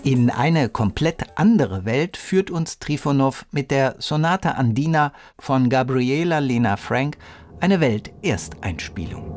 In eine komplett andere Welt führt uns Trifonow mit der Sonata Andina von Gabriela Lena Frank, eine Weltersteinspielung.